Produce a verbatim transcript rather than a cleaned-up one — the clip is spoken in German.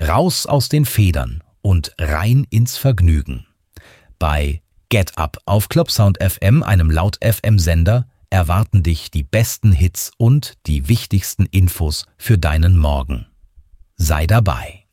Raus aus den Federn und rein ins Vergnügen. Bei Get Up auf Clubsound F M, einem Laut-F M-Sender, erwarten dich die besten Hits und die wichtigsten Infos für deinen Morgen. Sei dabei.